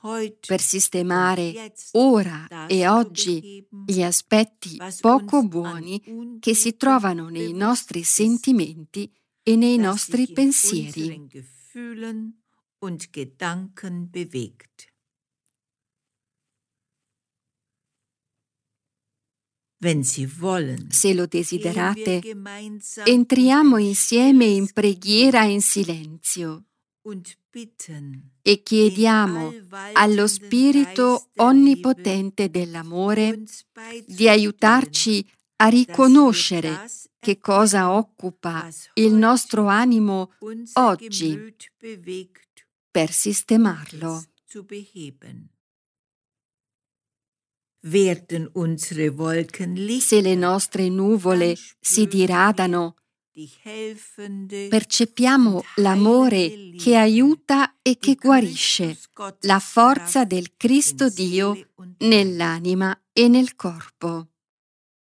per sistemare ora e oggi gli aspetti poco buoni che si trovano nei nostri sentimenti e nei nostri pensieri. Se lo desiderate, entriamo insieme in preghiera in silenzio e chiediamo allo Spirito Onnipotente dell'amore di aiutarci a riconoscere che cosa occupa il nostro animo oggi per sistemarlo. Se le nostre nuvole si diradano, percepiamo l'amore che aiuta e che guarisce, la forza del Cristo Dio nell'anima e nel corpo.